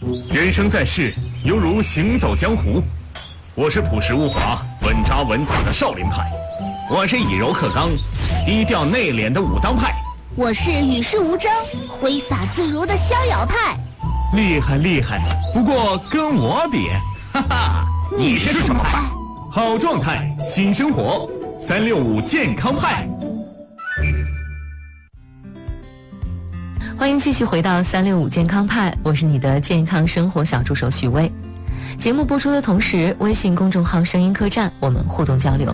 人生在世，犹如行走江湖。我是朴实无华、稳扎稳打的少林派，我是以柔克刚、低调内敛的武当派， 我是与世无争、挥洒自如的逍遥派。 厉害厉害，不过跟我比，哈哈， 你是什么派？ 好状态，新生活，365健康派。 欢迎继续回到365健康派，我是你的健康生活小助手许巍。节目播出的同时，微信公众号声音客栈我们互动交流。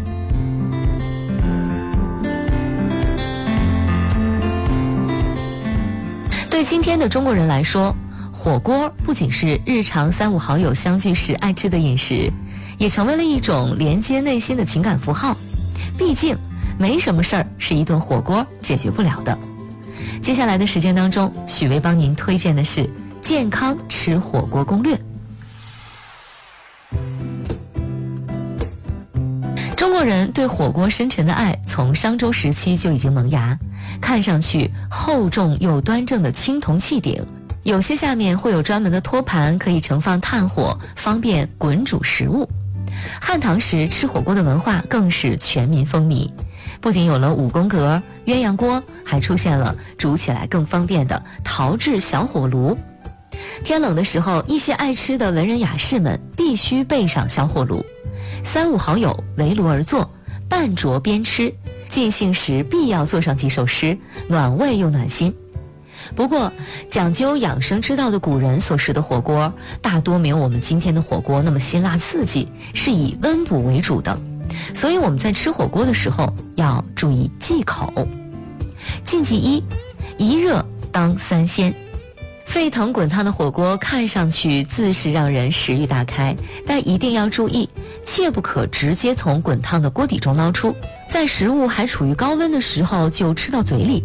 对今天的中国人来说，火锅不仅是日常3、5好友相聚时爱吃的饮食，也成为了一种连接内心的情感符号。毕竟没什么事儿是一顿火锅解决不了的。接下来的时间当中，许巍帮您推荐的是健康吃火锅攻略。中国人对火锅深沉的爱从商周时期就已经萌芽，看上去厚重又端正的青铜器鼎，有些下面会有专门的托盘可以盛放炭火，方便滚煮食物。汉唐时吃火锅的文化更是全民风靡，不仅有了5宫格、鸳鸯锅，还出现了煮起来更方便的陶制小火炉。天冷的时候，一些爱吃的文人雅士们必须备上小火炉，3、5好友围炉而坐，半酌边吃，尽兴时必要做上几首诗，暖胃又暖心。不过讲究养生之道的古人所食的火锅大多没有我们今天的火锅那么辛辣刺激，是以温补为主的，所以我们在吃火锅的时候要注意忌口。禁忌1：一热当3鲜。沸腾滚烫的火锅看上去自是让人食欲大开，但一定要注意，切不可直接从滚烫的锅底中捞出，在食物还处于高温的时候就吃到嘴里，